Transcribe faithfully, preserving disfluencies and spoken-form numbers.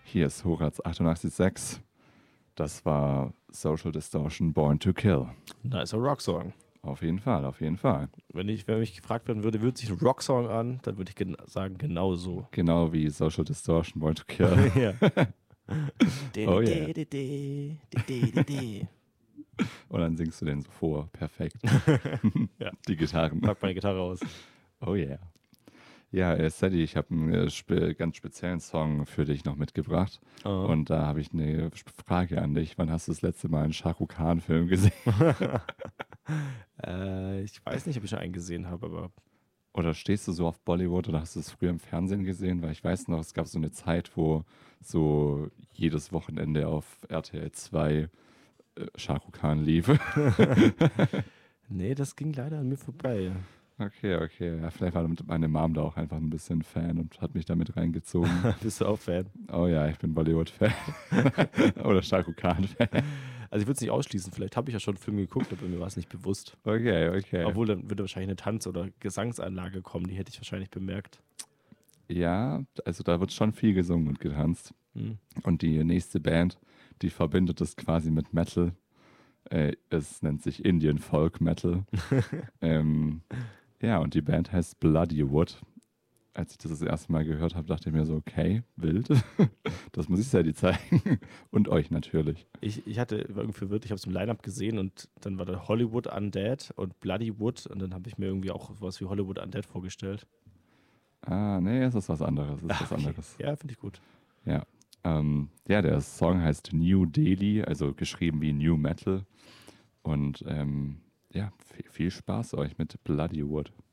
Hier ist Horaz achtundachtzig Komma sechs. Das war Social Distortion Born to Kill. Nicer Rocksong. Auf jeden Fall, auf jeden Fall. Wenn ich, wenn mich gefragt werden würde, würde sich ein Rocksong an, dann würde ich gen- sagen, genau so. Genau wie Social Distortion Born to Kill. Ja. Oh yeah. De- de- de- de. Und dann singst du den so vor. Perfekt. Ja. Die Gitarren. Pack meine Gitarre aus. Oh yeah. Ja, äh, Sadie, ich habe einen äh, spe ganz speziellen Song für dich noch mitgebracht. Oh. Und da habe ich eine Frage an dich. Wann hast du das letzte Mal einen Shah Rukh Khan-Film gesehen? äh, ich weiß nicht, ob ich schon einen gesehen habe, aber Oder stehst du so auf Bollywood oder hast du es früher im Fernsehen gesehen? Weil ich weiß noch, es gab so eine Zeit, wo so jedes Wochenende auf R T L zwei äh, Shah Rukh Khan lief. nee, das ging leider an mir vorbei. Okay, okay. Ja, vielleicht war meine Mom da auch einfach ein bisschen Fan und hat mich damit reingezogen. Bist du auch Fan? Oh ja, ich bin Bollywood-Fan. Oder Shah Rukh Khan-Fan. Also ich würde es nicht ausschließen, vielleicht habe ich ja schon einen Film geguckt, aber mir war es nicht bewusst. Okay, okay. Obwohl, dann würde wahrscheinlich eine Tanz- oder Gesangsanlage kommen, die hätte ich wahrscheinlich bemerkt. Ja, also da wird schon viel gesungen und getanzt. Hm. Und die nächste Band, die verbindet es quasi mit Metal. Äh, es nennt sich Indian Folk Metal. ähm, ja, und die Band heißt Bloody Wood. Als ich das das erste Mal gehört habe, dachte ich mir so, okay, wild. Das muss ich Sadie zeigen. Und euch natürlich. Ich, ich hatte, war irgendwie verwirrt, ich habe es im Line-Up gesehen und dann war da Hollywood Undead und Bloody Wood und dann habe ich mir irgendwie auch was wie Hollywood Undead vorgestellt. Ah, nee, es ist was anderes. Es ist Ah, was okay. anderes. Ja, finde ich gut. Ja. Ähm, ja, der Song heißt New Delhi, also geschrieben wie New Metal. Und ähm, ja, viel, viel Spaß euch mit Bloody Wood.